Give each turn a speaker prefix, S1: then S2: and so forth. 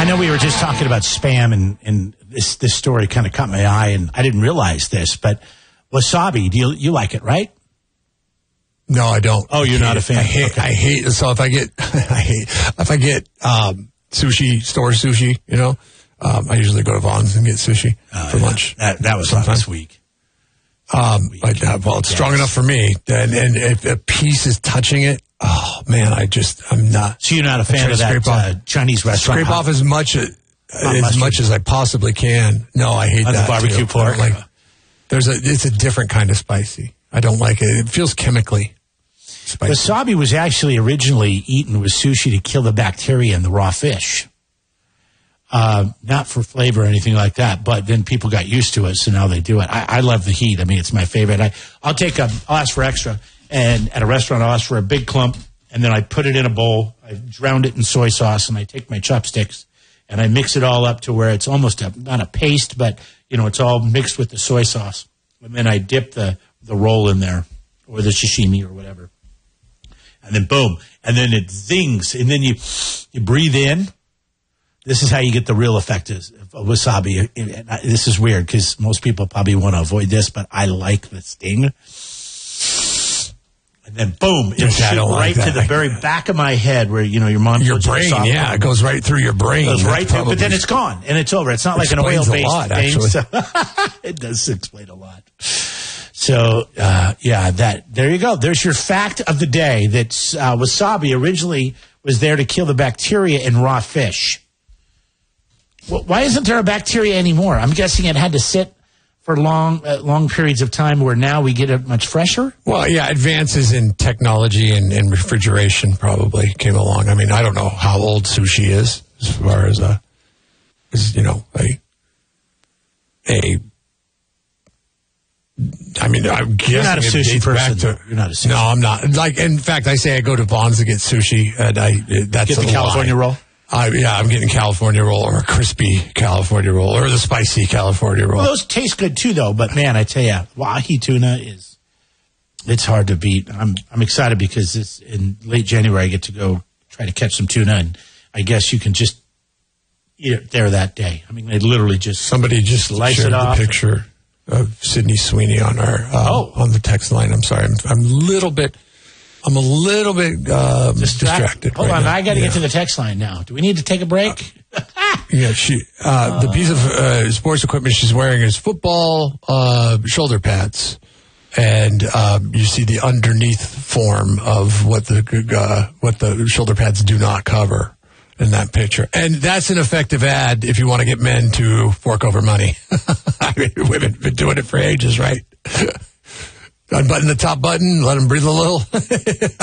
S1: I know we were just talking about spam, and this story kind of caught my eye, and I didn't realize this, but wasabi, you like it, right?
S2: No, I don't.
S1: Oh, you're not a fan?
S2: I hate, so if I get, sushi, store sushi, I usually go to Vaughn's and get sushi for lunch.
S1: That was last week.
S2: It's strong enough for me. And if a piece is touching it, oh man, I'm not.
S1: So you're not a fan of that Chinese restaurant?
S2: Scrape off as much as I possibly can. No, I hate that.
S1: The barbecue pork.
S2: It's a different kind of spicy. I don't like it. It feels chemically spicy.
S1: Wasabi was actually originally eaten with sushi to kill the bacteria in the raw fish. Not for flavor or anything like that, but then people got used to it, so now they do it. I love the heat. I mean, it's my favorite. I'll ask for extra, and at a restaurant I'll ask for a big clump, and then I put it in a bowl. I drowned it in soy sauce, and I take my chopsticks, and I mix it all up to where it's almost not a paste, but, it's all mixed with the soy sauce. And then I dip the roll in there, or the sashimi or whatever. And then boom, and then it zings, and then you breathe in. This is how you get the real effect of wasabi. This is weird because most people probably want to avoid this, but I like the sting. And then boom, it shoots right to the very back of my head where, your mom...
S2: Your brain, it goes right through your brain.
S1: It goes right through, but then it's gone and it's over. It's not like an oil-based thing. So it does explain a lot. So, there you go. There's your fact of the day that wasabi originally was there to kill the bacteria in raw fish. Why isn't there a bacteria anymore? I'm guessing it had to sit for long periods of time where now we get it much fresher?
S2: Well, yeah, advances in technology and refrigeration probably came along. I mean, I don't know how old sushi is as far as, I'm guessing
S1: you're not a sushi person. You're not a sushi.
S2: No, I'm not. In fact, I say I go to Vaughn's to get sushi, and that's
S1: get the California roll.
S2: I'm getting California roll or a crispy California roll or the spicy California roll.
S1: Well, those taste good too, though. But man, I tell you, ahi tuna it's hard to beat. I'm excited because it's in late January. I get to go try to catch some tuna, and I guess you can just eat it there that day. I mean, they literally
S2: somebody just
S1: slice
S2: shared
S1: it off.
S2: The picture of Sydney Sweeney on our on the text line. I'm sorry, I'm a little bit distracted.
S1: Hold on, I got to get to the text line now. Do we need to take a break?
S2: The piece of sports equipment she's wearing is football shoulder pads, and you see the underneath form of what the shoulder pads do not cover in that picture. And that's an effective ad if you want to get men to fork over money. I mean, women have been doing it for ages, right? Unbutton the top button, let them breathe a little.